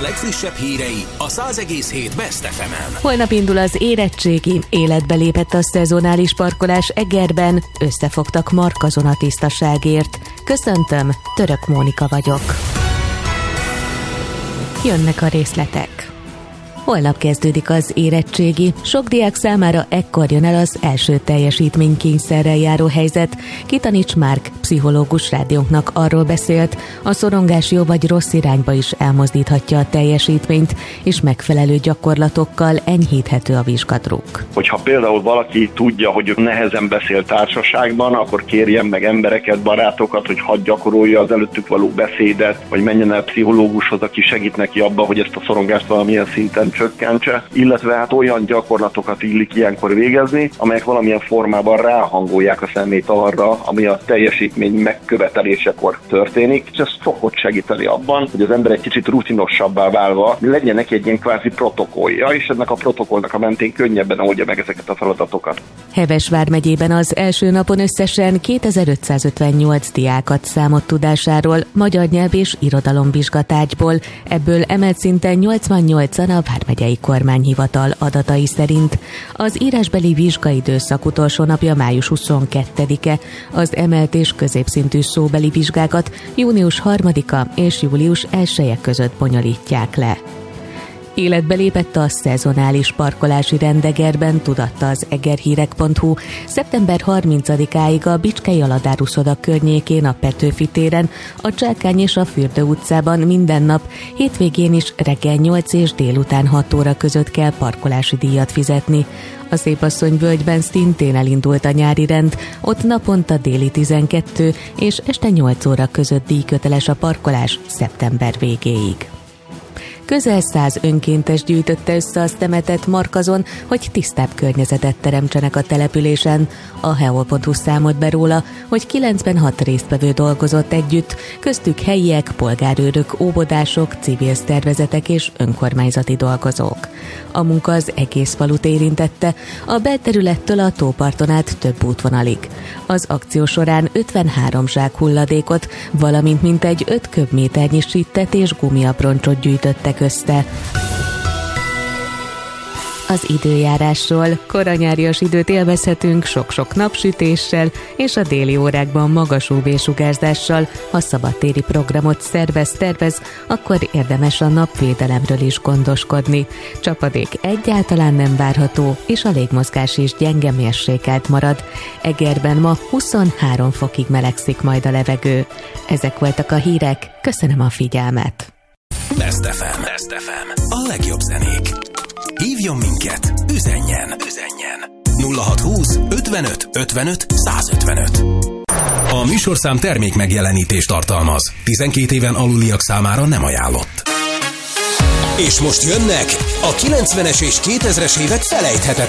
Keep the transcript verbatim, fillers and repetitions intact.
legfrissebb hírei a száz egész hét Best ef emen. Holnap indul az érettségi, életbe lépett a szezonális parkolás Egerben, összefogtak Markazon a tisztaságért. Köszöntöm, Török Mónika vagyok. Jönnek a részletek. Holnap kezdődik az érettségi. Sok diák számára ekkor jön el az első teljesítménykényszerrel járó helyzet. Kitanics Márk pszichológus rádiónknak arról beszélt, a szorongás jó vagy rossz irányba is elmozdíthatja a teljesítményt, és megfelelő gyakorlatokkal enyhíthető a vizsgadruk. Hogyha például valaki tudja, hogy nehezen beszél társaságban, akkor kérjen meg embereket, barátokat, hogy hadd gyakorolja az előttük való beszédet, vagy menjen el pszichológushoz, aki segít neki abban, hogy ezt a szorongást valamilyen szinten csökkentse, illetve hát olyan gyakorlatokat illik ilyenkor végezni, amelyek valamilyen formában ráhangolják a szemét arra, ami a teljesítmény megkövetelésekor történik, és ez szokott segíteni abban, hogy az ember egy kicsit rutinosabbá válva legyen neki egy ilyen kvázi protokollja, és ennek a protokollnak a mentén könnyebben oldja meg ezeket a feladatokat. Heves vármegyében az első napon összesen kétezer-ötszázötvennyolc diákat számolt tudásáról magyar nyelv és irodalomvizsgatárgyból, ebből emelt szinten nyolcvannyolcan a vármegyei kormányhivatal adatai szerint. Az írásbeli vizsgaidőszak utolsó napja május huszonkettedike, az emelt és középszintű szóbeli vizsgákat június harmadika és július elseje között bonyolítják le. Életbe lépett a szezonális parkolási rend Egerben, tudatta az egerhírek pont hu. szeptember harmincadikáig a Bicskei Aladár uszoda környékén, a Petőfi téren, a Csákány és a Fürdő utcában minden nap, hétvégén is reggel nyolc és délután hat óra között kell parkolási díjat fizetni. A Szépasszonyvölgyben szintén elindult a nyári rend, ott naponta déli tizenkettő és este nyolc óra között díjköteles a parkolás szeptember végéig. Közel száz önkéntes gyűjtötte össze a szemetet Markazon, hogy tisztább környezetet teremtsenek a településen. A heol pont hu számolt be róla, hogy kilencvenhat résztvevő dolgozott együtt, köztük helyiek, polgárőrök, óvodások, civil szervezetek és önkormányzati dolgozók. A munka az egész falut érintette, a belterülettől a tóparton át több útvonalig. Az akció során ötvenhárom zsák hulladékot, valamint mintegy öt köbméternyi sittet és gumiabroncsot gyűjtöttek össze. Az időjárásról: koranyárias időt élvezhetünk sok-sok napsütéssel és a déli órákban magas ú vé-sugárzással. Ha szabadtéri programot szervez-tervez, akkor érdemes a napvédelemről is gondoskodni. Csapadék egyáltalán nem várható, és a légmozgás is gyenge mérsékelt marad. Egerben ma huszonhárom fokig melegszik majd a levegő. Ezek voltak a hírek, köszönöm a figyelmet. Best ef em. Best ef em. A legjobb zenék. Hívjon minket, üzenjen, üzenjen. nulla hatszázhúsz ötvenöt ötvenöt százötvenöt. A műsorszám termék megjelenítést tartalmaz. tizenkét éven aluliak számára nem ajánlott. És most jönnek a kilencvenes és kétezres évek felejthetetlen